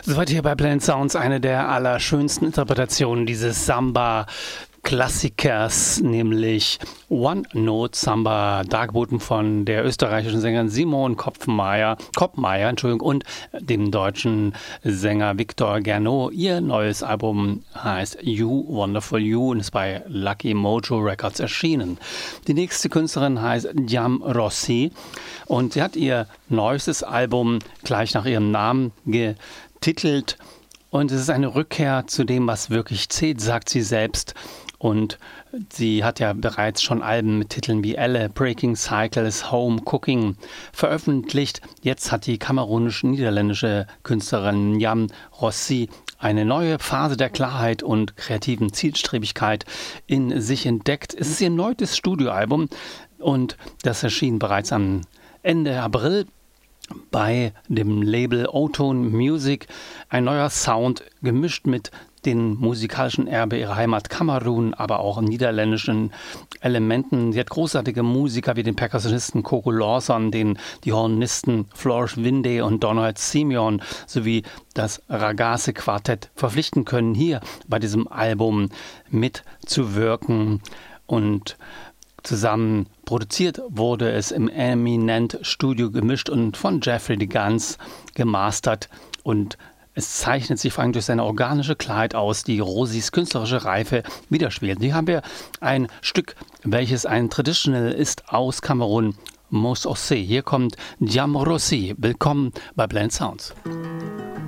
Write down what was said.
Soweit hier bei Blend Sounds eine der allerschönsten Interpretationen dieses Samba-Klassikers, nämlich One Note Samba, dargeboten von der österreichischen Sängerin Simone Koppmeier, und dem deutschen Sänger Victor Gernot. Ihr neues Album heißt You Wonderful You und ist bei Lucky Mojo Records erschienen. Die nächste Künstlerin heißt Diam Rossi und sie hat ihr neuestes Album gleich nach ihrem Namen getitelt und es ist eine Rückkehr zu dem, was wirklich zählt, sagt sie selbst. Und sie hat ja bereits schon Alben mit Titeln wie Elle, Breaking Cycles, Home, Cooking veröffentlicht. Jetzt hat die kamerunisch-niederländische Künstlerin Diam Rossi eine neue Phase der Klarheit und kreativen Zielstrebigkeit in sich entdeckt. Es ist ihr neues Studioalbum und das erschien bereits am Ende April bei dem Label O-Tone Music. Ein neuer Sound, gemischt mit den musikalischen Erbe ihrer Heimat Kamerun, aber auch niederländischen Elementen. Sie hat großartige Musiker wie den Perkussionisten Coco Lawson, die Hornisten Floris Winde und Donald Simeon sowie das Ragazzi-Quartett verpflichten können, hier bei diesem Album mitzuwirken. Und zusammen produziert wurde es im Eminent Studio, gemischt und von Jeffrey DeGans gemastert, und es zeichnet sich vor allem durch seine organische Klarheit aus, die Rosis künstlerische Reife widerspiegelt. Hier haben wir ein Stück, welches ein Traditional ist aus Kamerun, Mos Ossé. Hier kommt Diam Rossi. Willkommen bei Blend Sounds.